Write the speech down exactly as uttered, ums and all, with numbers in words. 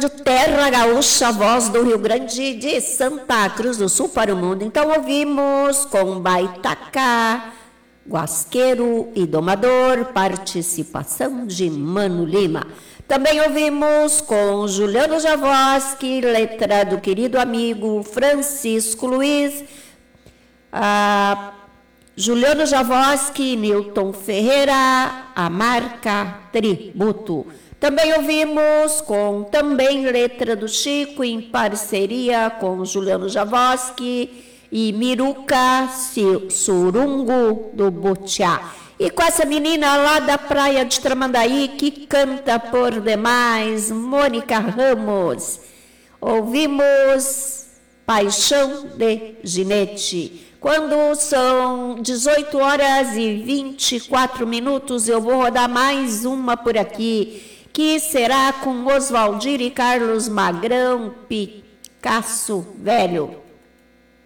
Terra Gaúcha, voz do Rio Grande de Santa Cruz do Sul para o mundo. Então ouvimos com Baitacá, Guasqueiro e Domador, participação de Mano Lima. Também ouvimos com Juliano Javoski, letra do querido amigo Francisco Luiz, ah, Juliano Javoski, Newton Ferreira, a marca Tributo. Também ouvimos com também letra do Chico, em parceria com Juliano Javoski e Miruca Surungo do Butiá. E com essa menina lá da praia de Tramandaí, que canta por demais, Mônica Ramos. Ouvimos Paixão de Ginete. Quando são dezoito horas e vinte e quatro minutos, eu vou rodar mais uma por aqui, que será com Oswaldir e Carlos Magrão, Picasso Velho.